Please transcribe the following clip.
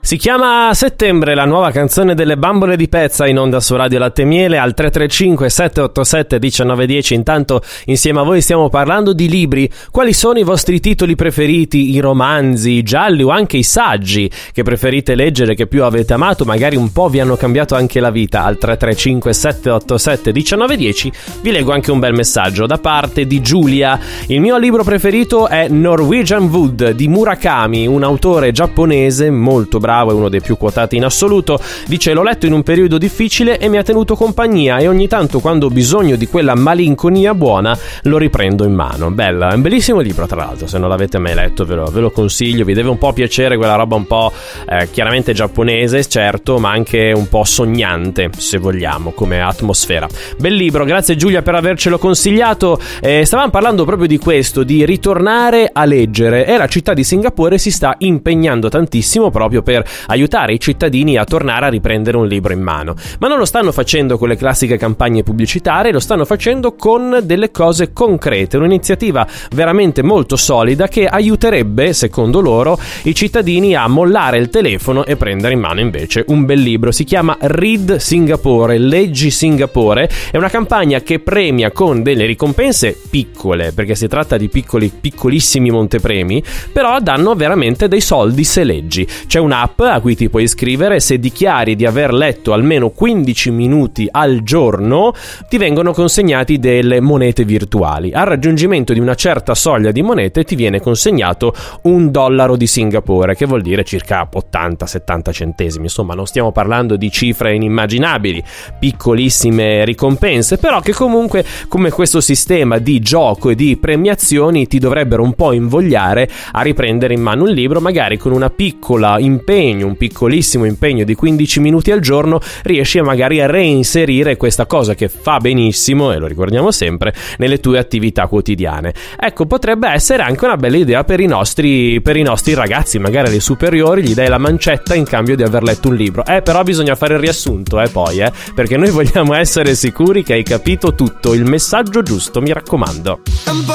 Si chiama Settembre, la nuova canzone delle Bambole di Pezza, in onda su Radio Latte e Miele al 335 787 1910. Intanto insieme a voi stiamo parlando di libri. Quali sono i vostri titoli preferiti, i romanzi, i gialli o anche i saggi che preferite leggere, che più avete amato, magari un po' vi hanno cambiato anche la vita? Al 335 787 1910 vi leggo anche un bel messaggio da parte di Giulia. Il mio libro preferito è Norwegian Wood di Murakami, un autore giapponese molto bravo, è uno dei più quotati in assoluto. Dice: l'ho letto in un periodo difficile e mi ha tenuto compagnia, e ogni tanto quando ho bisogno di quella malinconia buona lo riprendo in mano. Bella, è un bellissimo libro, tra l'altro, se non l'avete mai letto ve lo consiglio. Vi deve un po' piacere quella roba un po' chiaramente giapponese, certo, ma anche un po' sognante, se vogliamo, come atmosfera. Bel libro, grazie Giulia per avercelo consigliato. Stavamo parlando proprio di questo, di ritornare a leggere, e la città di Singapore si sta impegnando tantissimo proprio per aiutare i cittadini a tornare a riprendere un libro in mano. Ma non lo stanno facendo con le classiche campagne pubblicitarie, lo stanno facendo con delle cose concrete, un'iniziativa veramente molto solida che aiuterebbe, secondo loro, i cittadini a mollare il telefono e prendere in mano invece un bel libro. Si chiama Read Singapore, Leggi Singapore. È una campagna che premia con delle ricompense piccole, perché si tratta di piccolissimi montepremi, però danno veramente dei soldi se leggi. C'è un'app a cui ti puoi iscrivere, se dichiari di aver letto almeno 15 minuti al giorno ti vengono consegnati delle monete virtuali. Al raggiungimento di una certa soglia di monete ti viene consegnato $1 di Singapore, che vuol dire circa 80-70 centesimi. Insomma, non stiamo parlando di cifre inimmaginabili, piccolissime ricompense, però che comunque, come questo sistema di gioco e di premiazioni, ti dovrebbero un po' invogliare a riprendere in mano un libro, magari con una piccola impegno, un piccolissimo impegno di 15 minuti al giorno, riesci magari a reinserire questa cosa che fa benissimo, e lo ricordiamo sempre, nelle tue attività quotidiane. Ecco, potrebbe essere anche una bella idea per i nostri ragazzi, magari alle superiori gli dai la mancetta in cambio di aver letto un libro. Però bisogna fare il riassunto, perché noi vogliamo essere sicuri che hai capito tutto, il messaggio giusto, mi raccomando.